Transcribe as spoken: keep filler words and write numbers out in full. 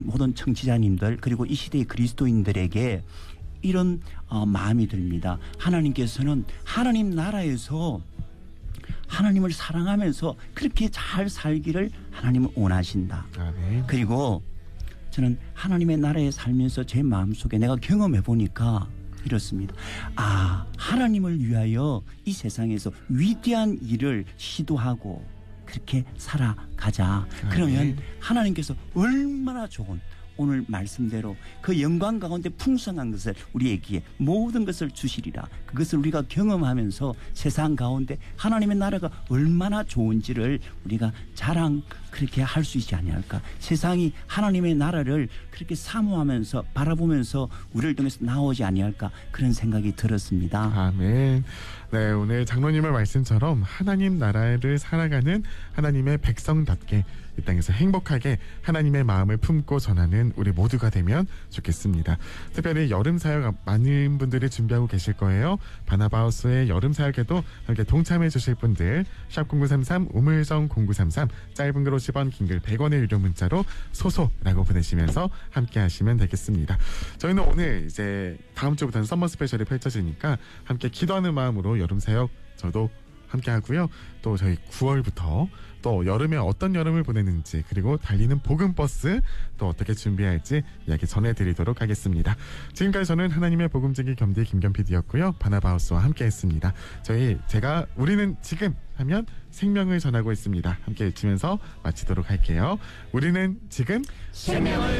모든 청취자님들 그리고 이 시대의 그리스도인들에게 이런 어, 마음이 듭니다. 하나님께서는 하나님 나라에서 하나님을 사랑하면서 그렇게 잘 살기를 하나님은 원하신다. 아, 네. 그리고 저는 하나님의 나라에 살면서 제 마음속에 내가 경험해 보니까 이렇습니다. 아, 하나님을 위하여 이 세상에서 위대한 일을 시도하고 그렇게 살아가자. 그러면 하나님께서 얼마나 좋은 오늘 말씀대로 그 영광 가운데 풍성한 것을 우리에게 모든 것을 주시리라. 그것을 우리가 경험하면서 세상 가운데 하나님의 나라가 얼마나 좋은지를 우리가 자랑 그렇게 할 수 있지 아니할까. 세상이 하나님의 나라를 그렇게 사모하면서 바라보면서 우리를 통해서 나오지 아니할까 그런 생각이 들었습니다. 아멘. 네, 오늘 장로님의 말씀처럼 하나님 나라를 살아가는 하나님의 백성답게 이 땅에서 행복하게 하나님의 마음을 품고 전하는 우리 모두가 되면 좋겠습니다. 특별히 여름 사역 많은 분들이 준비하고 계실 거예요. 바나바우스의 여름 사역에도 함께 동참해 주실 분들 샵 공구삼삼 우물정 공구삼삼 짧은 글 오십 원 긴 글 백 원의 유료 문자로 소소라고 보내시면서 함께 하시면 되겠습니다. 저희는 오늘 이제 다음 주부터는 썸머 스페셜이 펼쳐지니까 함께 기도하는 마음으로 여름 사역 저도 함께 하고요. 또 저희 구월부터 또 여름에 어떤 여름을 보내는지 그리고 달리는 복음버스 또 어떻게 준비할지 이야기 전해드리도록 하겠습니다. 지금까지 저는 하나님의 복음쟁이 겸디 김겸 피디였고요. 바나바우스와 함께 했습니다. 저희 제가 우리는 지금 하면 생명을 전하고 있습니다. 함께 외치면서 마치도록 할게요. 우리는 지금 생명을